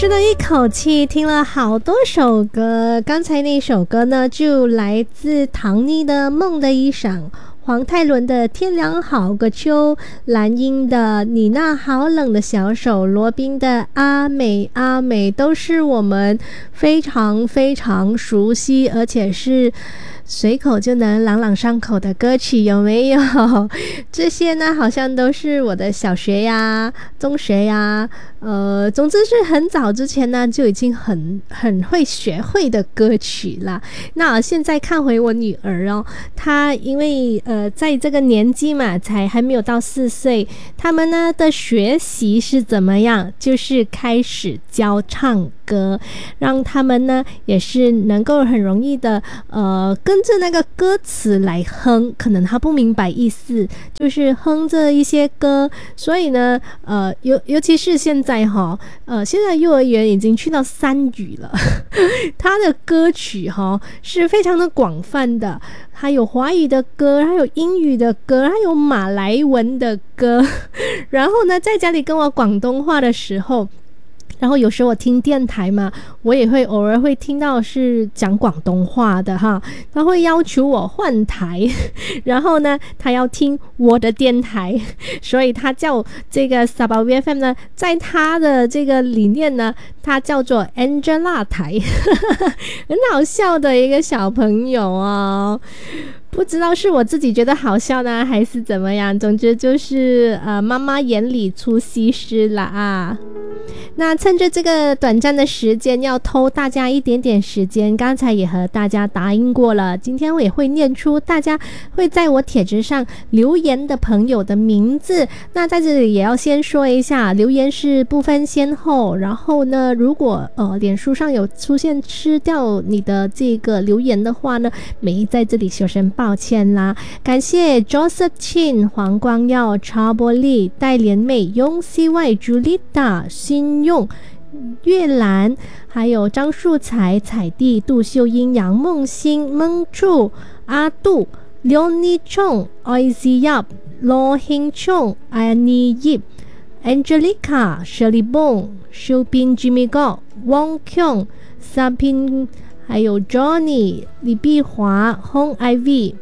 是的，一口气听了好多首歌。刚才那首歌呢，就来自唐妮的《梦的衣裳》，黄泰伦的《天凉好个秋》，蓝英的《你那好冷的小手》，罗宾的《阿美阿美》，都是我们非常非常熟悉，而且是随口就能朗朗上口的歌曲，有没有？这些呢好像都是我的小学呀、中学呀，总之是很早之前呢就已经很会学会的歌曲啦。那现在看回我女儿哦，她因为在这个年纪嘛，才还没有到4岁，他们呢的学习是怎么样？就是开始教唱歌，让他们呢也是能够很容易的跟着那个歌词来哼，可能他不明白意思，就是哼着一些歌。所以呢尤其是现在现在幼儿园已经去到3语了他的歌曲是非常的广泛的，还有华语的歌，还有英语的歌，还有马来文的歌然后呢在家里跟我广东话的时候，然后有时候我听电台嘛，我也会偶尔会听到是讲广东话的哈，他会要求我换台然后呢他要听我的电台，所以他叫这个 Sabah FM 呢，在他的这个理念呢，他叫做 Angela 台很好笑的一个小朋友哦，不知道是我自己觉得好笑呢，还是怎么样，总之就是妈妈眼里出西施了啊。那趁着这个短暂的时间，要偷大家一点点时间，刚才也和大家答应过了，今天我也会念出大家会在我帖子上留言的朋友的名字。那在这里也要先说一下，留言是不分先后，然后呢如果脸书上有出现吃掉你的这个留言的话呢，没在这里说声抱歉啦。感谢 Joseph Chin、 黄光耀、查波利、戴莲妹、雍 CY、 Julita、 新用、月兰，还有张树才、彩地、杜秀英、杨梦欣、蒙处、阿杜、刘尼冲、Oizy Yap、 罗兴冲、安妮叶、Angelica、 Shirley Bong、 修斌、 Jimmy Go、 汪kyung、 Sapin， 还有 Johnny、 李碧华、 Hong Ivy、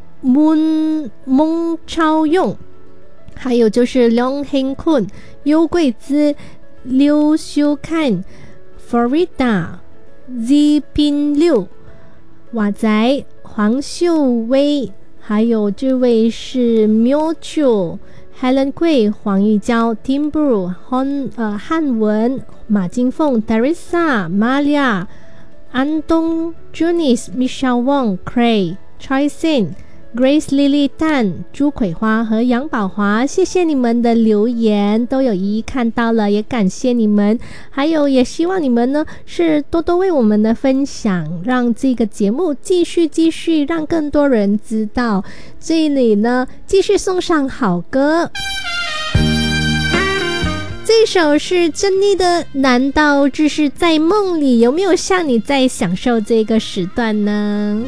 蒙超用，还有就是梁兴坤、尤桂姿、刘修看、 Florida、 Z 宾六、瓦仔、黄秀薇，还有这位是 Mutual、 Helen 桂、 黄玉娇、 Tim Bru、 汉文、 马金凤、 Teresa、 Malia、 安东、 Junice、 Michelle Wong、 Cray、 Choi Sin、 Grace Lily Tan、 朱葵花和杨宝华，谢谢你们的留言，都有一一看到了，也感谢你们，还有也希望你们呢是多多为我们的分享，让这个节目继续让更多人知道。这里呢继续送上好歌，这首是珍妮的难道只是在梦里，有没有像你在享受这个时段呢？